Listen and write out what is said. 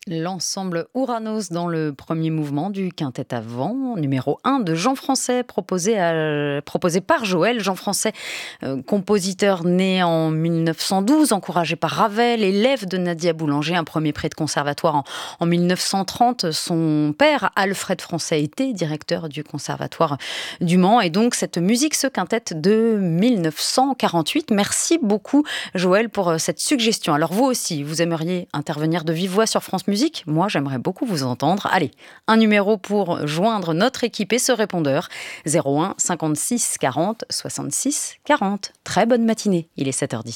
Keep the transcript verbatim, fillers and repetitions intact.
L'ensemble Ouranos dans le premier mouvement du quintet avant, numéro un de Jean Français, proposé, à- proposé par Joël. Jean Français, euh, compositeur né en mille neuf cent douze, encouragé par Ravel, élève de Nadia Boulanger, un premier prix de conservatoire en, en mille neuf cent trente. Son père, Alfred Français, était directeur du conservatoire du Mans. Et donc cette musique, ce quintet de mille neuf cent quarante-huit. Merci beaucoup Joël pour euh, cette suggestion. Alors vous aussi, vous aimeriez intervenir de vive voix sur France Musique ? Moi, j'aimerais beaucoup vous entendre. Allez, un numéro pour joindre notre équipe et ce répondeur, zéro un cinquante-six quarante soixante-six quarante. Très bonne matinée, il est sept heures dix.